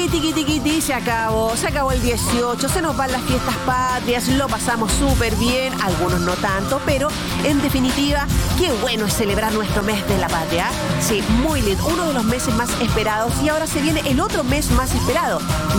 Se acabó el 18, se nos van las fiestas patrias, lo pasamos súper bien, algunos no tanto, pero en definitiva, qué bueno es celebrar nuestro mes de la patria. Sí, muy lindo, uno de los meses más esperados y ahora se viene el otro mes más esperado.